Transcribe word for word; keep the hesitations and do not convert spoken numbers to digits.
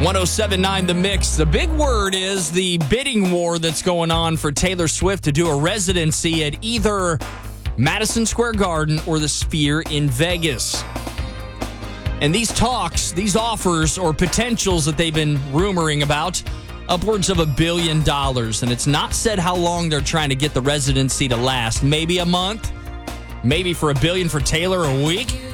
one oh seven point nine The Mix. The big word is the bidding war that's going on for Taylor Swift to do a residency at either Madison Square Garden or the Sphere in Vegas. And these talks, these offers or potentials that they've been rumoring about, upwards of a billion dollars. And it's not said how long they're trying to get the residency to last. Maybe a month, maybe for a billion for Taylor a week.